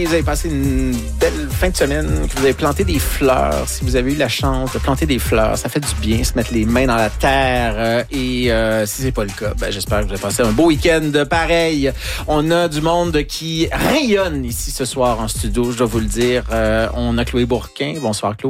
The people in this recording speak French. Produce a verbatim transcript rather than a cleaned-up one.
Vous avez passé une belle fin de semaine, que vous avez planté des fleurs. Si vous avez eu la chance de planter des fleurs, ça fait du bien, se mettre les mains dans la terre. Euh, et euh, si c'est pas le cas, ben, j'espère que vous avez passé un beau week-end pareil. On a du monde qui rayonne ici ce soir en studio, je dois vous le dire. Euh, on a Chloé Bourquin. Bonsoir, Chloé.